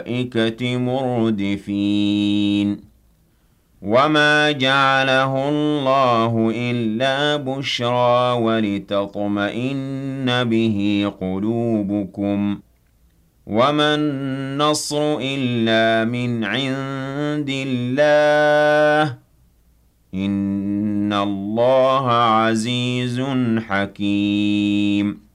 الْمَلَائِكَةِ مُرْدِفِينَ وَمَا جَعَلَهُ اللَّهُ إِلَّا بُشْرَىٰ وَلِتَطْمَئِنَّ بِهِ قُلُوبُكُمْ ۚ وَمَا النَّصْرُ إِلَّا مِنْ عِندِ اللَّهِ ۚ إِنَّ اللَّهَ عَزِيزٌ حَكِيمٌ